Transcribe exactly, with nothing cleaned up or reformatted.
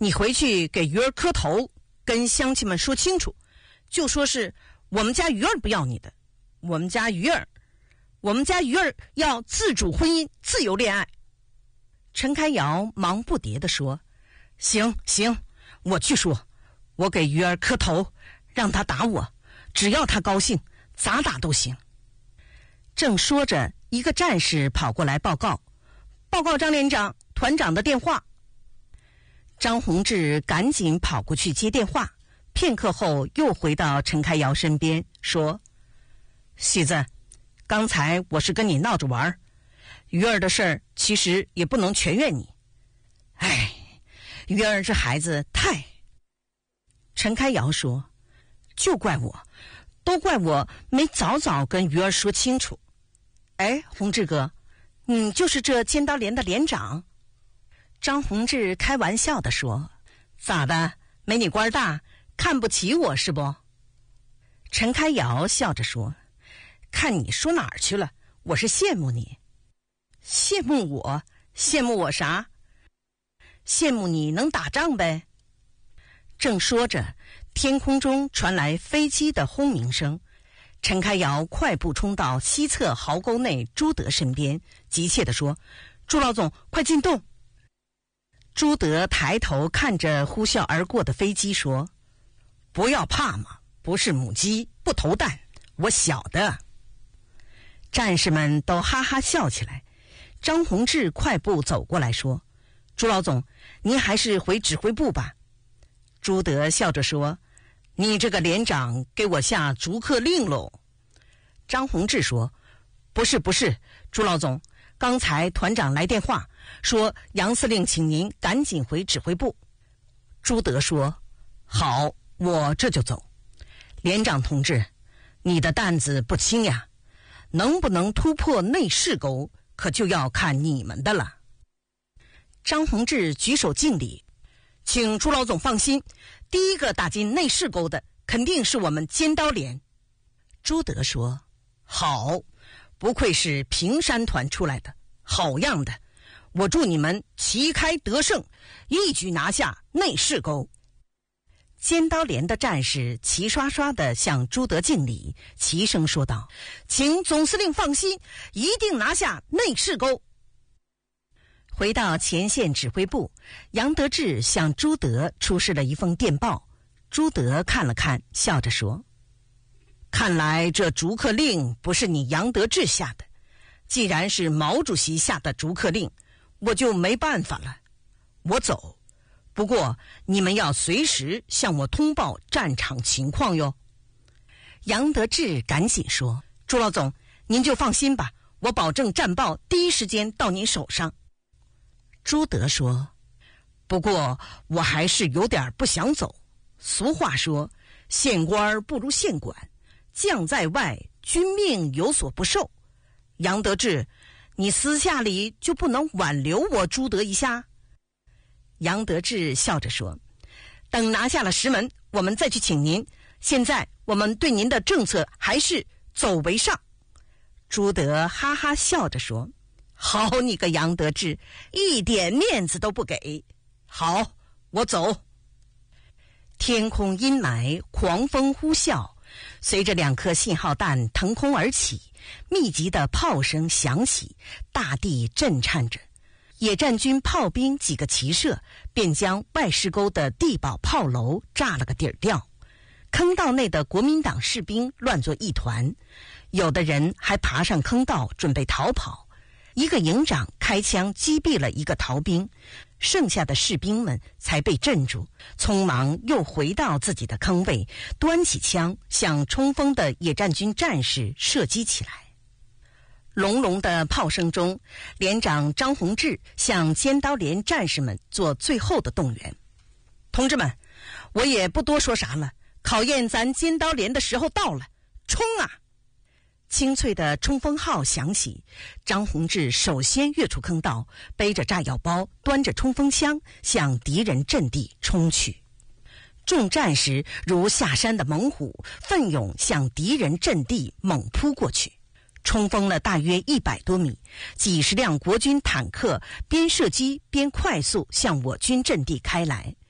你回去给鱼儿磕头，跟乡亲们说清楚，就说是我们家鱼儿不要你的，我们家鱼儿，我们家鱼儿要自主婚姻，自由恋爱。”陈开尧忙不迭地说：“行行，我去说，我给鱼儿磕头，让他打我，只要他高兴，咋打都行。”正说着，一个战士跑过来报告：“报告张连长，团长的电话。”张宏志赶紧跑过去接电话，片刻后又回到陈开尧身边说：“喜子，刚才我是跟你闹着玩，鱼儿的事儿其实也不能全怨你。哎，鱼儿这孩子太……”陈开尧说：“就怪我，都怪我没早早跟鱼儿说清楚。哎，宏志哥，你就是这尖刀连的连长？”张宏志开玩笑地说：“咋的，没你官大，看不起我是不？”陈开尧笑着说：“看你说哪儿去了，我是羡慕你。”“羡慕我？羡慕我啥？羡慕你能打仗呗。”正说着，天空中传来飞机的轰鸣声。陈开尧快步冲到西侧壕沟内朱德身边，急切地说：“朱老总，快进洞！”朱德抬头看着呼啸而过的飞机说：“不要怕嘛，不是母鸡不投蛋，我晓得。”战士们都哈哈笑起来。张宏志快步走过来说：“朱老总，您还是回指挥部吧。”朱德笑着说：“你这个连长给我下逐客令喽。”张宏志说：“不是不是，朱老总，刚才团长来电话说杨司令请您赶紧回指挥部。”朱德说：“好，我这就走。连长同志，你的担子不轻呀，能不能突破内势沟，可就要看你们的了。”张宏志举手敬礼：“请朱老总放心，第一个打进内势沟的肯定是我们尖刀连。”朱德说：“好，不愧是平山团出来的，好样的！我祝你们旗开得胜，一举拿下内势沟。”尖刀连的战士齐刷刷地向朱德敬礼，齐声说道：“请总司令放心，一定拿下内势沟。”回到前线指挥部，杨得志向朱德出示了一封电报。朱德看了看，笑着说：“看来这逐客令不是你杨得志下的，既然是毛主席下的逐客令，我就没办法了，我走。不过你们要随时向我通报战场情况哟。”杨得志赶紧说：“朱老总，您就放心吧，我保证战报第一时间到您手上。”朱德说：“不过我还是有点不想走。俗话说，县官不如县管，将在外，军命有所不受。杨得志，你私下里就不能挽留我朱德一下？”杨得志笑着说：“等拿下了石门，我们再去请您。现在我们对您的政策还是走为上。”朱德哈哈笑着说：“好你个杨得志，一点面子都不给。好，我走。”天空阴霾，狂风呼啸，随着两颗信号弹腾空而起，密集的炮声响起，大地震颤着。野战军炮兵几个齐射，便将外势沟的地堡炮楼炸了个底儿掉。坑道内的国民党士兵乱作一团，有的人还爬上坑道准备逃跑。一个营长开枪击毙了一个逃兵，剩下的士兵们才被镇住，匆忙又回到自己的坑位，端起枪向冲锋的野战军战士射击起来。隆隆的炮声中，连长张宏志向尖刀连战士们做最后的动员：“同志们，我也不多说啥了，考验咱尖刀连的时候到了，冲啊！”清脆的冲锋号响起，张宏志首先跃出坑道，背着炸药包，端着冲锋枪向敌人阵地冲去。众战士如下山的猛虎，奋勇向敌人阵地猛扑过去。冲锋了大约一百多米，几十辆国军坦克边射击边快速向我军阵地开来。